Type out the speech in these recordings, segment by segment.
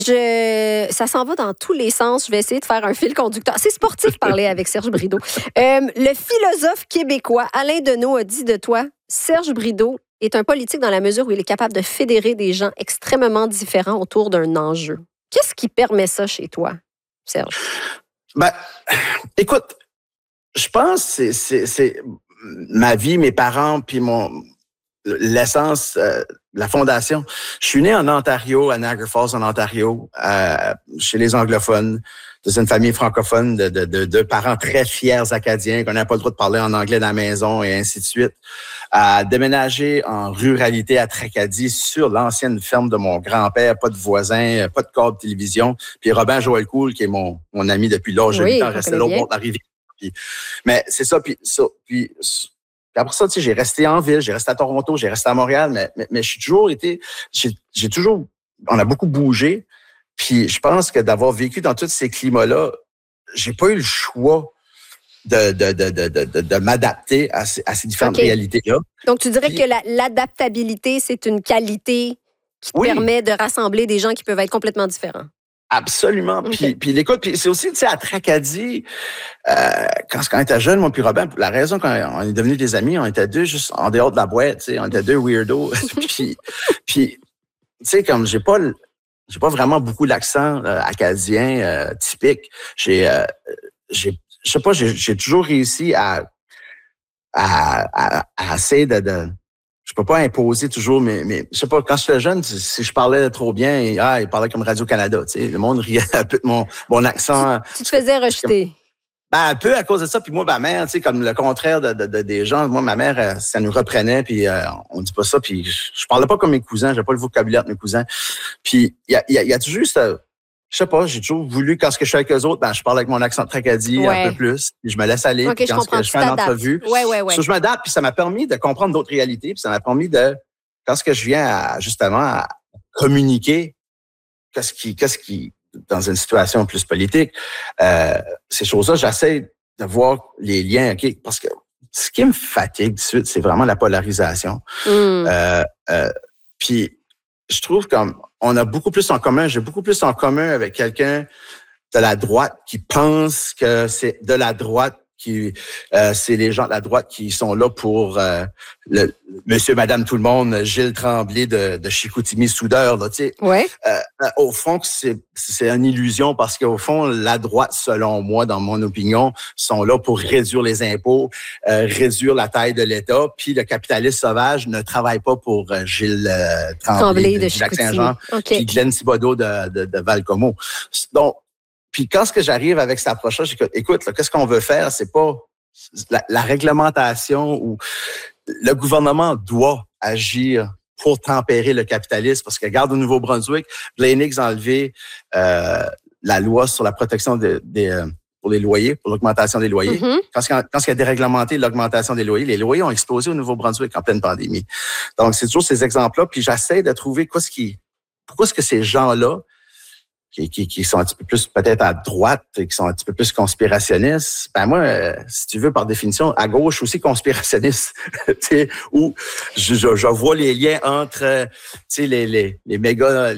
Ça s'en va dans tous les sens. Je vais essayer de faire un fil conducteur. C'est sportif parler avec Serge Brideau. Le philosophe québécois Alain Deneau a dit de toi, Serge Brideau est un politique dans la mesure où il est capable de fédérer des gens extrêmement différents autour d'un enjeu. Qu'est-ce qui permet ça chez toi, Serge? Ben, écoute, je pense que c'est ma vie, mes parents, puis l'essence, la fondation. Je suis né en Ontario, à Niagara Falls, en Ontario, chez les anglophones, dans une famille francophone de parents très fiers acadiens, qu'on n'a pas le droit de parler en anglais dans la maison et ainsi de suite. Déménager en ruralité à Tracadie, sur l'ancienne ferme de mon grand-père, pas de voisins, pas de câble télévision. Puis Robin Joël Cool, qui est mon ami depuis l'âge de 8 ans, restait là au bord de la rivière. Mais c'est ça, puis après ça, tu sais, j'ai resté en ville, j'ai resté à Toronto, j'ai resté à Montréal, mais j'ai toujours, on a beaucoup bougé. Puis je pense que d'avoir vécu dans tous ces climats-là, j'ai pas eu le choix de m'adapter à ces différentes réalités-là. Donc, tu dirais que l'adaptabilité, c'est une qualité qui te permet de rassembler des gens qui peuvent être complètement différents. Absolument. Okay. Puis l'écoute, puis c'est aussi, tu sais, à Tracadie, quand on était jeunes, moi puis Robin, la raison qu'on est devenus des amis, on était deux juste en dehors de la boîte, tu sais, on était deux weirdos. puis tu sais, comme j'ai pas vraiment beaucoup l'accent acadien typique. Je sais pas, j'ai toujours réussi à essayer de je peux pas imposer toujours, mais je sais pas, quand j'étais jeune, si je parlais trop bien, il parlait comme Radio-Canada, tu sais, le monde riait un peu de mon accent. Tu te faisais rejeter. Un peu à cause de ça, puis moi, ma mère, tu sais, comme le contraire des gens, moi, ma mère, ça nous reprenait, puis on dit pas ça, puis je parlais pas comme mes cousins, j'ai pas le vocabulaire de mes cousins. Puis il y a toujours je sais pas, j'ai toujours voulu, quand je suis avec eux autres, je parle avec mon accent de Tracadie un peu plus, puis je me laisse aller, puis quand je fais une entrevue, je m'adapte, puis ça m'a permis de comprendre d'autres réalités, puis ça m'a permis quand je viens à communiquer, qu'est-ce qui dans une situation plus politique, ces choses-là, j'essaie de voir les liens, OK, parce que ce qui me fatigue de suite, c'est vraiment la polarisation. Puis je trouve on a beaucoup plus en commun. J'ai beaucoup plus en commun avec quelqu'un de la droite qui pense que c'est de la droite c'est les gens de la droite qui sont là pour monsieur, madame, tout le monde, Gilles Tremblay de Chicoutimi soudeur, là, tu sais. Ouais. Au fond, c'est une illusion parce qu'au fond, la droite, selon moi, dans mon opinion, sont là pour réduire les impôts, réduire la taille de l'État, puis le capitaliste sauvage ne travaille pas pour Gilles Tremblay de Lac-Saint-Jean, puis Glenn Thibodeau de Val-Comeau. Donc, puis quand j'arrive avec cette approche-là, écoute, là, qu'est-ce qu'on veut faire? C'est pas la réglementation ou le gouvernement doit agir pour tempérer le capitalisme. Parce que regarde au Nouveau-Brunswick, Blaine Hicks a enlevé la loi sur la protection pour les loyers, pour l'augmentation des loyers. Mm-hmm. Quand il a déréglementé l'augmentation des loyers, les loyers ont explosé au Nouveau-Brunswick en pleine pandémie. Donc, c'est toujours ces exemples-là. Puis j'essaie de trouver pourquoi est-ce que ces gens-là qui sont un petit peu plus peut-être à droite, qui sont un petit peu plus conspirationnistes, moi, si tu veux, par définition, à gauche aussi conspirationniste, où je vois les liens entre les méga,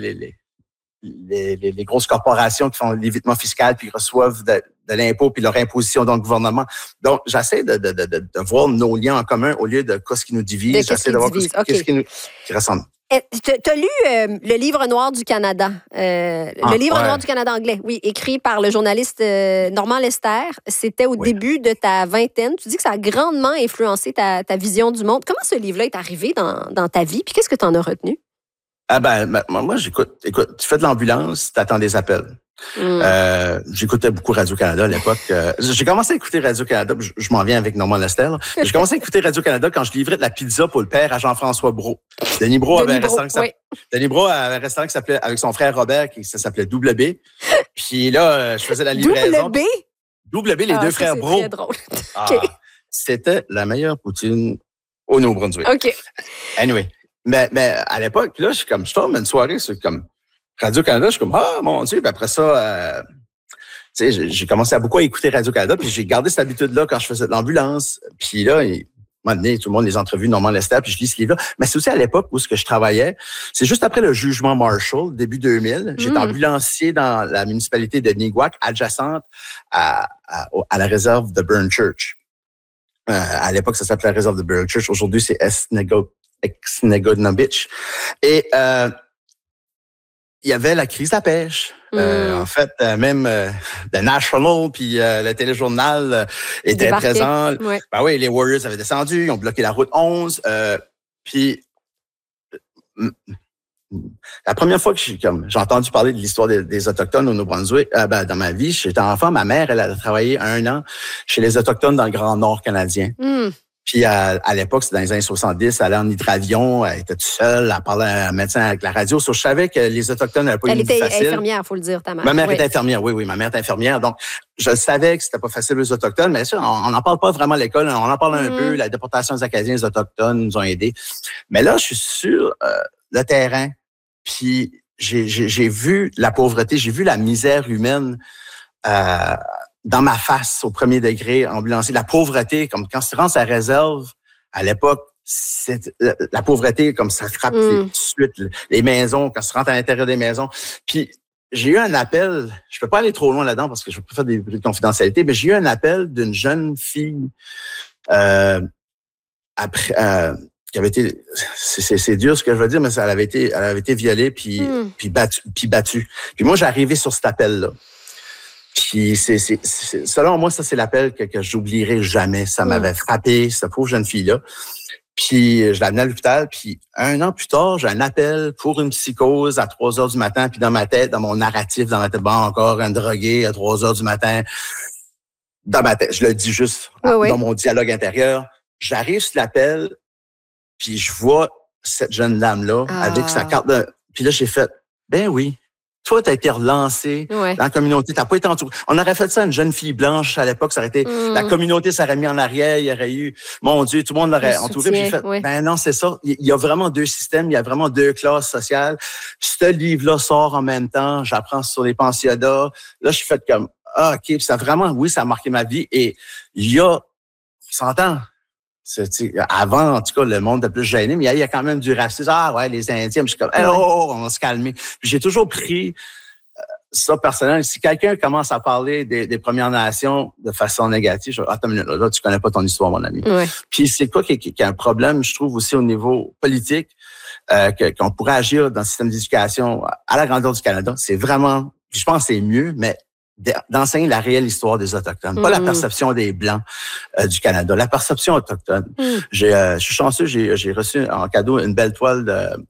les grosses corporations qui font l'évitement fiscal puis reçoivent de l'impôt puis leur imposition dans le gouvernement. Donc, j'essaie de voir nos liens en commun au lieu de ce qui nous divise. J'essaie de voir qu'est-ce qui ressemble. Tu as lu le Livre noir du Canada, le Livre noir du Canada anglais, oui, écrit par le journaliste Normand Lester. C'était au début de ta vingtaine. Tu dis que ça a grandement influencé ta vision du monde. Comment ce livre-là est arrivé dans ta vie? Puis qu'est-ce que tu en as retenu? Moi, j'écoute. Écoute, tu fais de l'ambulance, tu attends des appels. J'écoutais beaucoup Radio-Canada à l'époque. J'ai commencé à écouter Radio-Canada, je m'en viens avec Normand Lester. J'ai commencé à écouter Radio-Canada quand je livrais de la pizza pour le père à Jean-François Brault. Denis Brault avait un restaurant qui s'appelait, avec son frère Robert, ça s'appelait Double B. Puis là, je faisais la livraison. Double B, les deux frères Brault. C'est très drôle. C'était la meilleure poutine au Nouveau-Brunswick. OK. Anyway. Mais à l'époque, là, je tombe une soirée sur Radio-Canada, je suis comme, mon Dieu, puis après ça, j'ai commencé à beaucoup écouter Radio-Canada, puis j'ai gardé cette habitude-là quand je faisais de l'ambulance. Puis là, moment donné, tout le monde les entrevues, Normand Lester, puis je lis ce livre-là. Mais c'est aussi à l'époque où ce que je travaillais. C'est juste après le jugement Marshall, début 2000. J'étais ambulancier dans la municipalité de Neguac, adjacente à la réserve de Burn Church. À l'époque, ça s'appelait la réserve de Burn Church. Aujourd'hui, c'est Esnegodnobitch. Et il y avait la crise de la pêche. En fait, même The National puis le téléjournal étaient présents. Ouais. Ben oui, les Warriors avaient descendu, ils ont bloqué la route 11. Puis la première fois que j'ai entendu parler de l'histoire des Autochtones au Nouveau-Brunswick, dans ma vie, j'étais enfant, ma mère, elle a travaillé 1 an chez les Autochtones dans le Grand Nord canadien. Puis à l'époque, c'était dans les années 70, elle allait en hydravion, elle était toute seule, elle parlait à un médecin avec la radio. Je savais que les Autochtones n'avaient pas eu une vie facile. Elle était infirmière, il faut le dire, ta mère. Ma mère était infirmière, oui, ma mère était infirmière. Donc, je savais que c'était pas facile aux Autochtones, mais ça, on n'en parle pas vraiment à l'école, on en parle un peu. La déportation des Acadiens, les Autochtones nous ont aidés. Mais là, je suis sur le terrain, puis j'ai vu la pauvreté, j'ai vu la misère humaine dans ma face au premier degré, ambulancier. La pauvreté, comme quand tu rentres à la réserve, à l'époque, la pauvreté, comme ça frappe tout de suite. Les maisons, quand tu rentres à l'intérieur des maisons. Puis, j'ai eu un appel, je peux pas aller trop loin là-dedans parce que je veux pas faire des bruits de confidentialité, mais j'ai eu un appel d'une jeune fille après qui avait été, c'est dur ce que je veux dire, mais elle avait été violée puis battue. Puis moi, j'ai arrivé sur cet appel-là. Puis selon moi, ça c'est l'appel que j'oublierai jamais. Ça m'avait frappé, cette pauvre jeune fille-là. Puis je l'ai amenée à l'hôpital. Puis 1 an plus tard, j'ai un appel pour une psychose à 3 heures du matin. Puis dans ma tête, dans mon narratif, dans ma tête, bon, encore un drogué à 3 heures du matin. Dans ma tête, je le dis juste dans mon dialogue intérieur. J'arrive sur l'appel, puis je vois cette jeune dame-là avec sa carte de... Puis là, j'ai fait, ben oui. Toi, t'as été relancé dans la communauté. T'as pas été entouré. On aurait fait ça à une jeune fille blanche à l'époque. Ça aurait été, la communauté s'aurait mis en arrière. Il y aurait eu, mon Dieu, tout le monde l'aurait entouré. Puis j'ai fait, ben non, c'est ça. Il y a vraiment 2 systèmes. Il y a vraiment 2 classes sociales. Ce livre-là sort en même temps. J'apprends sur les pensionnats. Là, je suis fait comme, OK. Puis ça vraiment, oui, ça a marqué ma vie. Et il y a, 100 ans. Avant, en tout cas, le monde était plus gêné, mais il y a quand même du racisme. Ah ouais, les Indiens, je suis comme, on va se calmer. Puis j'ai toujours pris ça personnel. Si quelqu'un commence à parler des Premières Nations de façon négative, je dis, attends une minute, là, tu connais pas ton histoire, mon ami. Puis c'est quoi qui est un problème, je trouve, aussi au niveau politique, qu'on pourrait agir dans le système d'éducation à la grandeur du Canada. C'est vraiment, je pense que c'est mieux, mais d'enseigner la réelle histoire des Autochtones, pas la perception des Blancs du Canada, la perception autochtone. Je suis chanceux, j'ai reçu en cadeau une belle toile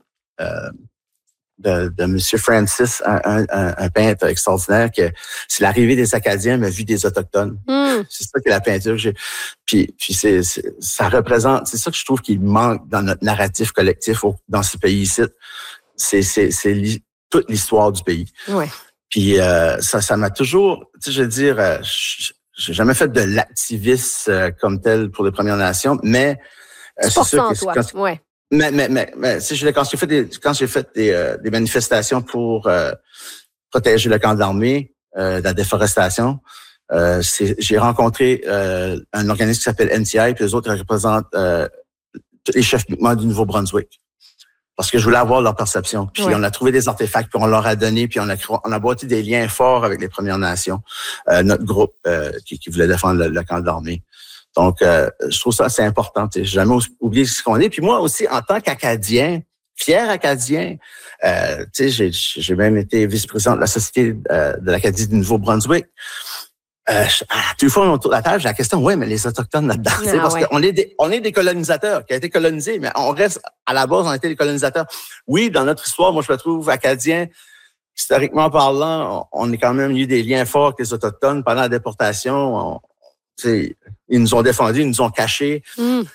de M. Francis, un peintre extraordinaire, que c'est l'arrivée des Acadiens, mais vue des Autochtones. C'est ça que la peinture. Puis ça représente, c'est ça que je trouve qu'il manque dans notre narratif collectif dans ce pays-ci. C'est toute l'histoire du pays. Puis ça m'a toujours, tu sais, je veux dire, j'ai jamais fait de l'activisme comme tel pour les Premières Nations, mais c'est sûr que mais quand j'ai fait des manifestations pour protéger le camp de l'armée, de la déforestation, j'ai rencontré un organisme qui s'appelle NTI, puis les autres représentent tous les chefs mouvements du Nouveau-Brunswick. Parce que je voulais avoir leur perception. Puis on a trouvé des artefacts, puis on leur a donné, puis on a bâti des liens forts avec les Premières Nations, notre groupe qui voulait défendre le camp de l'armée. Donc, je trouve ça assez important. J'ai jamais oublié ce qu'on est. Puis moi aussi, en tant qu'Acadien, fier Acadien, j'ai même été vice-président de la Société de l'Acadie du Nouveau-Brunswick. Tout le fois autour de la table, j'ai la question, mais les Autochtones là-dedans, parce qu'on est des colonisateurs, qui a été colonisés, mais on reste, à la base, on a été des colonisateurs. Oui, dans notre histoire, moi, je me trouve acadien, historiquement parlant, on est quand même eu des liens forts avec les Autochtones pendant la déportation. Ils nous ont défendus, ils nous ont cachés.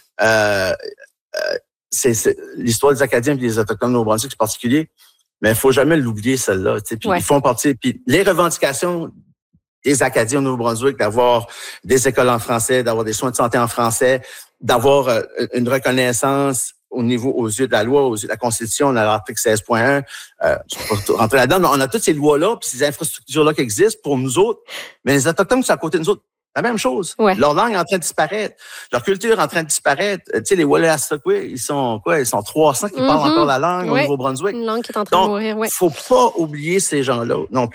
C'est l'histoire des Acadiens et des Autochtones au Nouveau-Brunswick, c'est particulier, mais il faut jamais l'oublier, celle-là. Puis ils font partie. Puis les revendications des Acadiens au Nouveau-Brunswick, d'avoir des écoles en français, d'avoir des soins de santé en français, d'avoir une reconnaissance aux yeux de la loi, aux yeux de la Constitution, on a l'article 16.1. Je ne vais pas rentrer là-dedans, mais on a toutes ces lois-là, puis ces infrastructures-là qui existent pour nous autres. Mais les Autochtones qui sont à côté de nous autres, La même chose. Ouais. Leur langue est en train de disparaître. Leur culture est en train de disparaître. Tu sais, les Wolastoqiyik, ils sont 300 qui parlent encore la langue au Nouveau-Brunswick. Une langue qui est en train de mourir, faut pas oublier ces gens-là non plus.